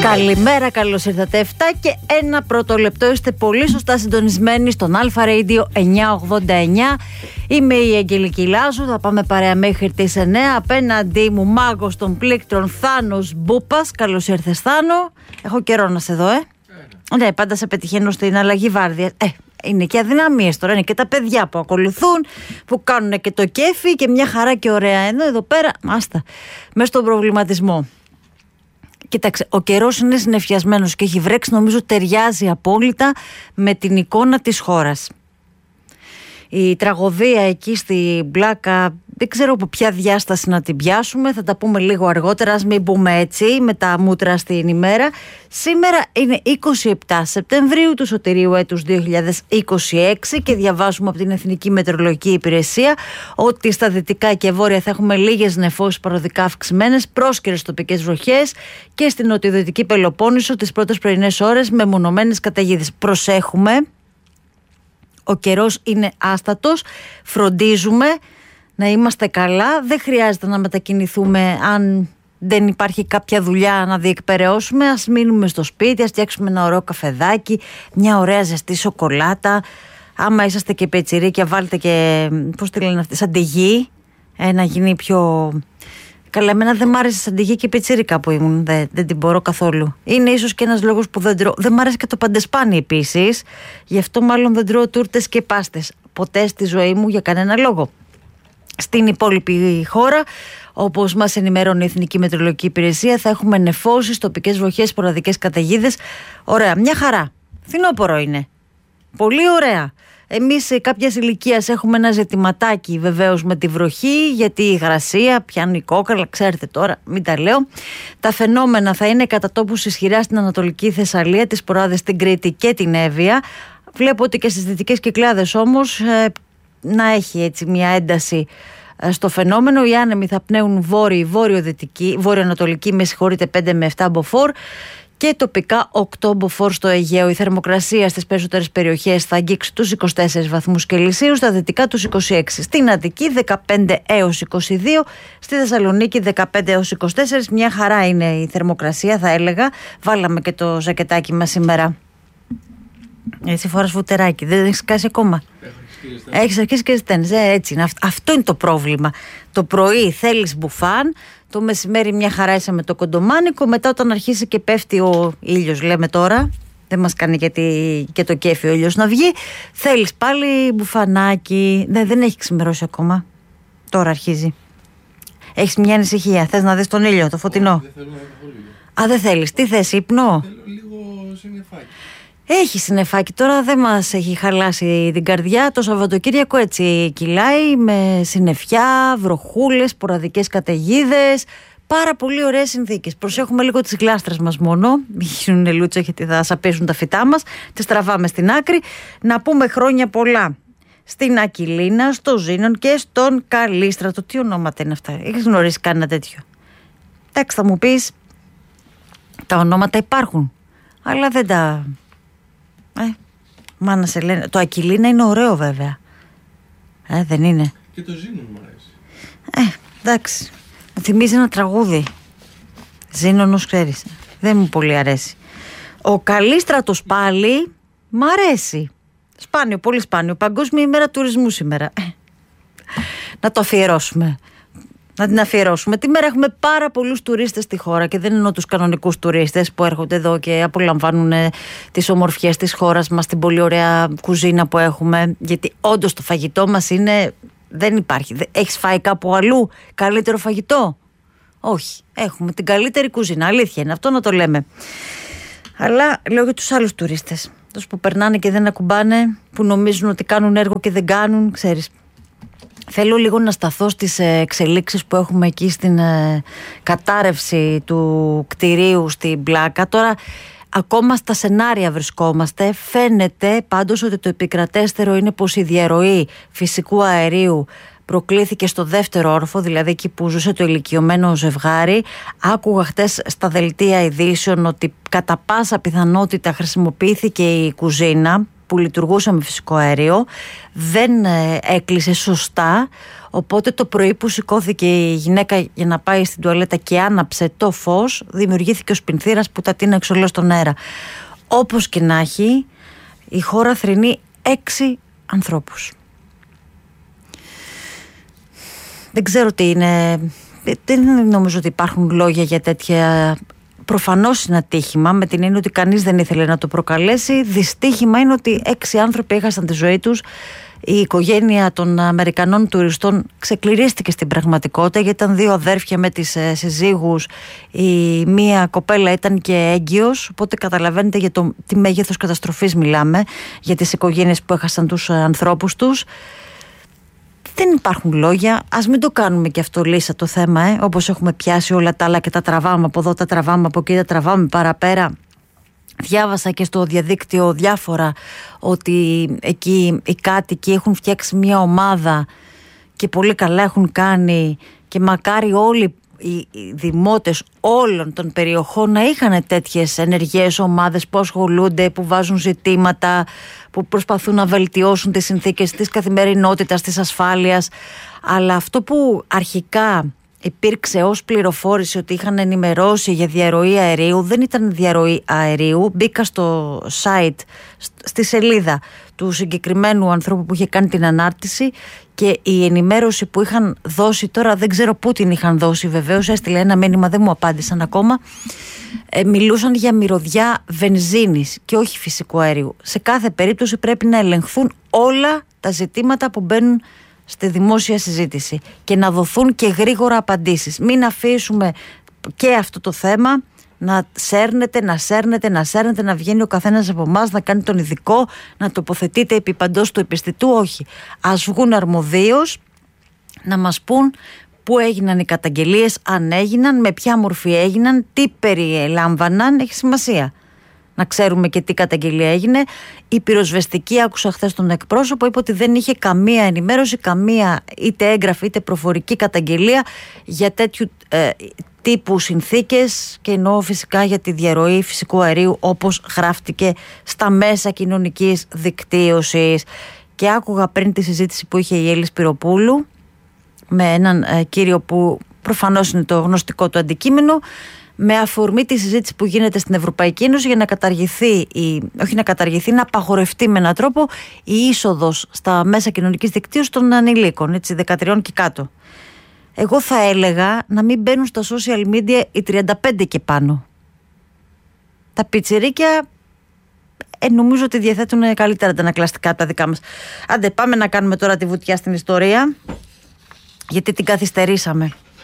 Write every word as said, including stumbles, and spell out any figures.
Καλημέρα, καλώς ήρθατε. εφτά και ένα πρώτο λεπτό. Είστε πολύ σωστά συντονισμένοι στον Αλφα Radio εννιακόσια ογδόντα εννιά. Είμαι η Αγγελική Λάζου. Θα πάμε παρέα μέχρι τις εννιά. Απέναντί μου, μάγος των πλήκτρων, Θάνος Μπούπας. Καλώς ήρθες, Θάνο. Έχω καιρό να σε δω, ε. ε. Ναι, πάντα σε πετυχαίνω στην αλλαγή βάρδια. Ε, είναι και αδυναμίες τώρα. Είναι και τα παιδιά που ακολουθούν, που κάνουν και το κέφι και μια χαρά και ωραία. Ενώ εδώ πέρα, άστα, μέσα στον προβληματισμό. Κοίταξε, ο καιρός είναι συννεφιασμένος και έχει βρέξει, νομίζω ταιριάζει απόλυτα με την εικόνα της χώρας. Η τραγωδία εκεί στη Μπλάκα, δεν ξέρω από ποια διάσταση να την πιάσουμε, θα τα πούμε λίγο αργότερα, ας μην πούμε έτσι με τα μούτρα στην ημέρα. Σήμερα είναι είκοσι επτά Σεπτεμβρίου του σωτηρίου έτους δύο χιλιάδες είκοσι έξι και διαβάζουμε από την Εθνική Μετεωρολογική Υπηρεσία ότι στα δυτικά και βόρεια θα έχουμε λίγες νεφώσεις παροδικά αυξημένες, πρόσκαιρες τοπικές βροχές και στην νοτιοδυτική Πελοπόννησο τις πρώτες πρωινές ώρες με μονομένες καταιγίδες. Προσέχουμε. Ο καιρός είναι άστατος, φροντίζουμε να είμαστε καλά, δεν χρειάζεται να μετακινηθούμε αν δεν υπάρχει κάποια δουλειά να διεκπεραιώσουμε, ας μείνουμε στο σπίτι, ας φτιάξουμε ένα ωραίο καφεδάκι, μια ωραία ζεστή σοκολάτα, άμα είσαστε και πετσιρίκια βάλτε και, πώς τη λένε αυτή, σαντιγί, ε, να γίνει πιο... Καλά, εμένα δεν μ' άρεσε σαντιγί και πετσίρικα που ήμουν, δεν, δεν την μπορώ καθόλου. Είναι ίσως και ένας λόγος που δεν τρώω. Δεν μ' άρεσε και το παντεσπάνι επίσης, γι' αυτό μάλλον δεν τρώω τούρτες και πάστες. Ποτέ στη ζωή μου για κανένα λόγο. Στην υπόλοιπη χώρα, όπως μας ενημερώνει η Εθνική Μετεωρολογική Υπηρεσία, θα έχουμε νεφώσεις, τοπικές βροχές, σποραδικές καταιγίδες. Ωραία, μια χαρά. Φθινόπωρο είναι. Πολύ ωραία. Εμείς κάποιας ηλικίας έχουμε ένα ζητηματάκι βεβαίως με τη βροχή, γιατί η υγρασία πιάνει κόκαλα, ξέρετε τώρα, μην τα λέω. Τα φαινόμενα θα είναι κατά τόπους ισχυρά στην Ανατολική Θεσσαλία, τις σποράδες στην Κρήτη και την Εύβοια. Βλέπω ότι και στις Δυτικές Κυκλάδες όμως ε, να έχει έτσι μια ένταση ε, στο φαινόμενο. Οι άνεμοι θα πνέουν βόρειοι, βόρειο-δυτικοί, βόρειο-ανατολική, με συγχωρείτε, πέντε με επτά μποφόρ. Και τοπικά οκτώ μποφόρ στο Αιγαίο. Η θερμοκρασία στις περισσότερες περιοχές θα αγγίξει τους είκοσι τέσσερις βαθμούς Κελσίου, στα δυτικά τους είκοσι έξι. Στην Αττική δεκαπέντε έως είκοσι δύο, στη Θεσσαλονίκη δεκαπέντε έως είκοσι τέσσερα. Μια χαρά είναι η θερμοκρασία, θα έλεγα. Βάλαμε και το ζακετάκι μας σήμερα. Έτσι φοράς φουτεράκι, δεν έχεις σκάσει ακόμα. Έχεις αρχίσει και ζητένεις, ε, έτσι είναι. Αυτό είναι το πρόβλημα. Το πρωί θέλεις μπουφάν, το μεσημέρι μια χαρά είσαι με το κοντομάνικο, μετά όταν αρχίσει και πέφτει ο ήλιος, λέμε τώρα, δεν μας κάνει γιατί και το κέφι ο ήλιος να βγει, θέλεις πάλι μπουφανάκι. Ναι, δεν έχει ξημερώσει ακόμα. Τώρα αρχίζει. Έχεις μια ανησυχία, θες να δεις τον ήλιο, το φωτεινό? Δεν θέλω να δω ήλιο. Α, δεν θέλεις, τι θες, ύπνο? Θέλω λίγο συννεφάκι. Έχει συννεφάκι, τώρα δεν μας έχει χαλάσει την καρδιά. Το Σαββατοκύριακο έτσι κυλάει με συννεφιά, βροχούλες, σποραδικές καταιγίδες. Πάρα πολύ ωραίες συνθήκες. Προσέχουμε λίγο τις γλάστρες μας μόνο. Μην γίνουν λούτσα γιατί θα σαπίσουν τα φυτά μας. Τις τραβάμε στην άκρη. Να πούμε χρόνια πολλά στην Ακυλίνα, στο Ζήνον και στον Καλίστρατο. Τι ονόματα είναι αυτά? Έχεις γνωρίσει κανένα τέτοιο? Εντάξει, θα μου πεις, τα ονόματα υπάρχουν, αλλά δεν τα... Ε, μάνα σε λένε. Το Ακυλίνα είναι ωραίο βέβαια. Ε, δεν είναι? Και το Ζήνον μου αρέσει. Ε, εντάξει. Μου θυμίζει ένα τραγούδι. Ζήνονος, ξέρεις. Δεν μου πολύ αρέσει. Ο Καλίστρατος πάλι μ' αρέσει. Σπάνιο, πολύ σπάνιο. Παγκόσμια ημέρα τουρισμού σήμερα. Ε, να το αφιερώσουμε. Να την αφιερώσουμε. Τη μέρα έχουμε πάρα πολλούς τουρίστες στη χώρα και δεν εννοώ τους κανονικούς τουρίστες που έρχονται εδώ και απολαμβάνουν τις ομορφιές της χώρας μας, την πολύ ωραία κουζίνα που έχουμε. Γιατί όντως το φαγητό μας είναι... δεν υπάρχει. Έχεις φάει κάπου αλλού καλύτερο φαγητό? Όχι. Έχουμε την καλύτερη κουζίνα. Αλήθεια είναι αυτό να το λέμε. Αλλά λέω για τους άλλους τουρίστες. Τους που περνάνε και δεν ακουμπάνε, που νομίζουν ότι κάνουν έργο και δεν κάνουν, ξέρεις. Θέλω λίγο να σταθώ στις εξελίξεις που έχουμε εκεί στην ε, κατάρρευση του κτηρίου στην Μπλάκα. Τώρα ακόμα στα σενάρια βρισκόμαστε. Φαίνεται πάντως ότι το επικρατέστερο είναι πως η διαρροή φυσικού αερίου προκλήθηκε στο δεύτερο όροφο, δηλαδή εκεί που ζούσε το ηλικιωμένο ζευγάρι. Άκουγα χτες στα δελτία ειδήσεων ότι κατά πάσα πιθανότητα χρησιμοποιήθηκε η κουζίνα. που λειτουργούσε με φυσικό αέριο δεν ε, έκλεισε σωστά, οπότε το πρωί που σηκώθηκε η γυναίκα για να πάει στην τουαλέτα και άναψε το φως, δημιουργήθηκε ο σπινθήρας που τα τίναξε όλο στον αέρα. Όπως και να έχει, η χώρα θρηνεί έξι ανθρώπους. Δεν ξέρω τι είναι, δεν νομίζω ότι υπάρχουν λόγια για τέτοια. Προφανώς είναι ατύχημα, με την έννοια ότι κανείς δεν ήθελε να το προκαλέσει. Δυστύχημα είναι ότι έξι άνθρωποι έχασαν τη ζωή τους. Η οικογένεια των Αμερικανών τουριστών ξεκληρίστηκε στην πραγματικότητα, γιατί ήταν δύο αδέρφια με τις ε, συζύγους. Η μία κοπέλα ήταν και έγκυος, οπότε καταλαβαίνετε για το τι μέγεθος καταστροφής μιλάμε, για τις οικογένειες που έχασαν τους ε, ανθρώπους τους. Δεν υπάρχουν λόγια. Ας μην το κάνουμε και αυτό λύσα το θέμα, ε. Όπως έχουμε πιάσει όλα τα άλλα και τα τραβάμε από εδώ, τα τραβάμε από εκεί, τα τραβάμε παραπέρα. Διάβασα και στο διαδίκτυο διάφορα ότι εκεί οι κάτοικοι έχουν φτιάξει μια ομάδα και πολύ καλά έχουν κάνει, και μακάρι όλοι οι δημότες όλων των περιοχών να είχαν τέτοιες ενεργές ομάδες που ασχολούνται, που βάζουν ζητήματα, που προσπαθούν να βελτιώσουν τις συνθήκες της καθημερινότητας, της ασφάλειας. Αλλά αυτό που αρχικά υπήρξε ως πληροφόρηση ότι είχαν ενημερώσει για διαρροή αερίου, δεν ήταν διαρροή αερίου. Μπήκα στο site, στη σελίδα του συγκεκριμένου ανθρώπου που είχε κάνει την ανάρτηση, και η ενημέρωση που είχαν δώσει, τώρα δεν ξέρω πού την είχαν δώσει βεβαίως, έστειλε ένα μήνυμα, δεν μου απάντησαν ακόμα, ε, μιλούσαν για μυρωδιά βενζίνης και όχι φυσικού αερίου. Σε κάθε περίπτωση πρέπει να ελεγχθούν όλα τα ζητήματα που μπαίνουν στη δημόσια συζήτηση και να δοθούν και γρήγορα απαντήσεις. Μην αφήσουμε και αυτό το θέμα να σέρνεται, να σέρνεται, να σέρνεται, να βγαίνει ο καθένας από εμάς να κάνει τον ειδικό, να τοποθετείται επί παντός του επιστητού. Όχι. Ας βγουν αρμοδίως να μας πούν πού έγιναν οι καταγγελίες, αν έγιναν, με ποια μορφή έγιναν, τι περιελάμβαναν, έχει σημασία. Να ξέρουμε και τι καταγγελία έγινε. Η πυροσβεστική, άκουσα χθες τον εκπρόσωπο, είπε ότι δεν είχε καμία ενημέρωση, καμία είτε έγγραφη είτε προφορική καταγγελία για τέτοιου ε, τύπου συνθήκες, και εννοώ φυσικά για τη διαρροή φυσικού αερίου όπως γράφτηκε στα μέσα κοινωνικής δικτύωσης. Και άκουγα πριν τη συζήτηση που είχε η Έλλη Σπυροπούλου με έναν ε, κύριο που προφανώς είναι το γνωστικό του αντικείμενο, με αφορμή τη συζήτηση που γίνεται στην Ευρωπαϊκή Ένωση για να καταργηθεί, η, όχι να καταργηθεί, να απαγορευτεί με έναν τρόπο η είσοδος στα μέσα κοινωνικής δικτύωσης των ανηλίκων, έτσι, δεκατρία και κάτω. Εγώ θα έλεγα να μην μπαίνουν στα social media οι τριάντα πέντε και πάνω. Τα πιτσιρίκια ε, νομίζω ότι διαθέτουν καλύτερα τα ανακλαστικά από τα δικά μας. Άντε, πάμε να κάνουμε τώρα τη βουτιά στην ιστορία, γιατί την καθυστερήσαμε.